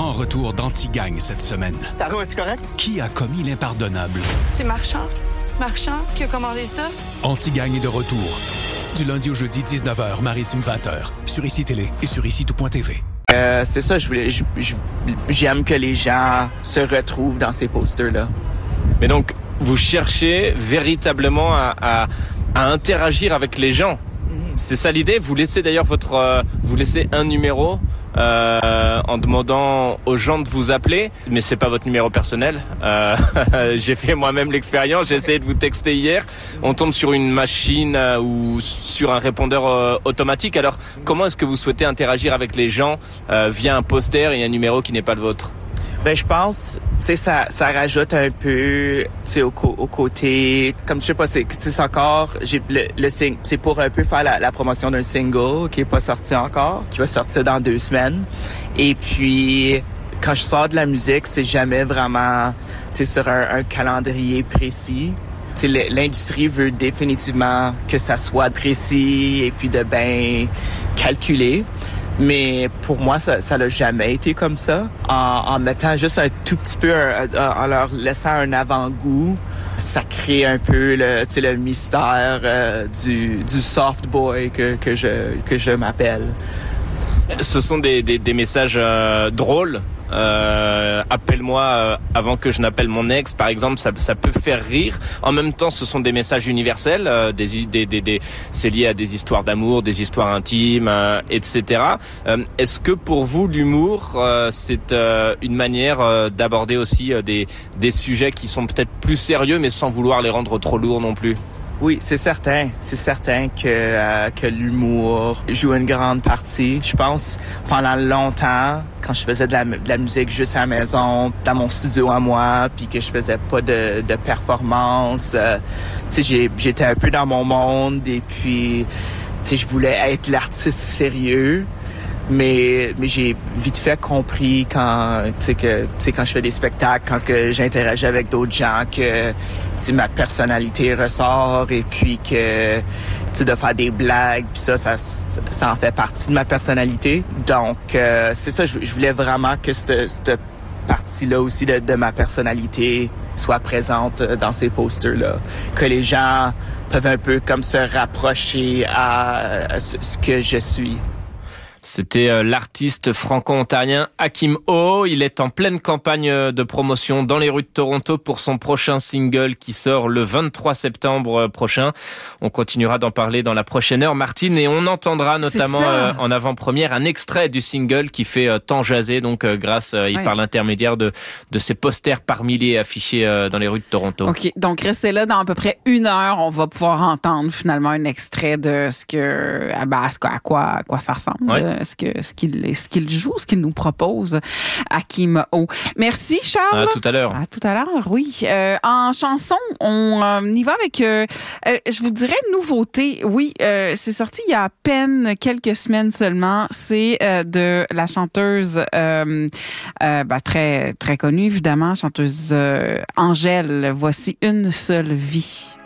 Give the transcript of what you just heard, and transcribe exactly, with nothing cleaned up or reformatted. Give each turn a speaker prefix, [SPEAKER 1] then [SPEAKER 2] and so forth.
[SPEAKER 1] grand retour d'Anti-Gang cette semaine.
[SPEAKER 2] Taro, es-tu correct?
[SPEAKER 1] Qui a commis l'impardonnable?
[SPEAKER 3] C'est Marchand. Marchand qui a commandé ça.
[SPEAKER 1] Anti-Gang est de retour. Du lundi au jeudi, dix-neuf heures, Maritime vingt heures. Sur Ici Télé et sur ici tout point t v.
[SPEAKER 4] Euh, c'est ça, je voulais, je, je, j'aime que les gens se retrouvent dans ces posters-là.
[SPEAKER 5] Mais donc, vous cherchez véritablement à, à, à interagir avec les gens. Mm-hmm. C'est ça l'idée. Vous laissez d'ailleurs votre, euh, vous laissez un numéro euh, en demandant aux gens de vous appeler, mais c'est pas votre numéro personnel. Euh, j'ai fait moi-même l'expérience. J'ai essayé de vous texter hier. On tombe sur une machine euh, ou sur un répondeur euh, automatique. Alors, comment est-ce que vous souhaitez interagir avec les gens euh, via un poster et un numéro qui n'est pas le vôtre?
[SPEAKER 4] Ben je pense, tu sais, ça, ça rajoute un peu, tu sais, au, au côté, comme je sais pas, c'est, c'est encore, j'ai le, le sing, c'est pour un peu faire la, la promotion d'un single qui est pas sorti encore, qui va sortir dans deux semaines. Et puis, quand je sors de la musique, c'est jamais vraiment, tu sais, sur un, un calendrier précis. Tu sais, l'industrie veut définitivement que ça soit précis et puis de bien calculé. Mais pour moi, ça, ça l'a jamais été comme ça. En, en mettant juste un tout petit peu, un, en leur laissant un avant-goût, ça crée un peu le, tu sais, le mystère euh, du, du soft boy que, que je, que je m'appelle.
[SPEAKER 5] Ce sont des, des, des messages euh, drôles. Euh, appelle-moi euh, avant que je n'appelle mon ex, par exemple, ça, ça peut faire rire. En même temps, ce sont des messages universels, euh, des, des, des, des, c'est lié à des histoires d'amour, des histoires intimes, euh, et cetera. Euh, est-ce que pour vous, l'humour, euh, c'est euh, une manière euh, d'aborder aussi euh, des, des sujets qui sont peut-être plus sérieux, mais sans vouloir les rendre trop lourds non plus?
[SPEAKER 4] Oui, c'est certain. C'est certain que euh, que l'humour joue une grande partie. Je pense, pendant longtemps, quand je faisais de la, de la musique juste à la maison, dans mon studio à moi, puis que je faisais pas de, de performance, euh, tu sais, j'ai, j'étais un peu dans mon monde et puis, tu sais, je voulais être l'artiste sérieux. Mais mais j'ai vite fait compris quand tu sais que tu sais quand je fais des spectacles, quand que j'interagis avec d'autres gens, que tu sais ma personnalité ressort et puis que tu sais de faire des blagues puis ça ça ça en fait partie de ma personnalité. Donc euh, c'est ça, je, je voulais vraiment que cette cette partie-là aussi de, de ma personnalité soit présente dans ces posters-là, que les gens peuvent un peu comme se rapprocher à, à ce, ce que je suis.
[SPEAKER 5] C'était euh, l'artiste franco-ontarien Hakim O. Il est en pleine campagne de promotion dans les rues de Toronto pour son prochain single qui sort le vingt-trois septembre prochain. On continuera d'en parler dans la prochaine heure, Martine, et on entendra notamment euh, en avant-première un extrait du single qui fait euh, tant jaser, donc euh, grâce euh, ouais. par l'intermédiaire de, de ces posters par milliers affichés euh, dans les rues de Toronto.
[SPEAKER 6] OK, donc restez là dans à peu près une heure. On va pouvoir entendre finalement un extrait de ce que, bah, à quoi, à quoi ça ressemble. Ouais. Ce, que, ce, qu'il, ce qu'il joue, ce qu'il nous propose, Hakim O. Merci, Charles.
[SPEAKER 5] À tout à l'heure.
[SPEAKER 6] À tout à l'heure, oui. Euh, en chanson, on euh, y va avec, euh, euh, je vous dirais, nouveauté. Oui, euh, c'est sorti il y a à peine quelques semaines seulement. C'est euh, de la chanteuse euh, euh, bah, très, très connue, évidemment, chanteuse euh, Angèle. Voici Une seule vie.